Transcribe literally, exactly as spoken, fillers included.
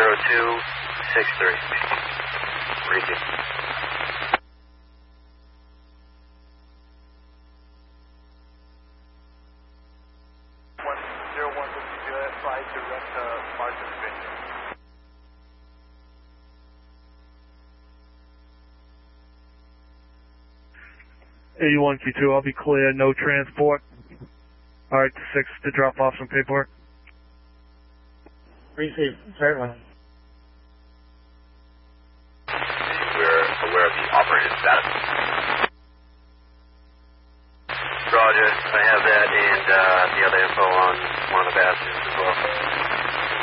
zero two six three. Repeat. one zero one zero five direct uh, Martins Vineyard. eighty-one Q two, I'll be clear, no transport. Alright, six to drop off some paperwork. Receive, certainly.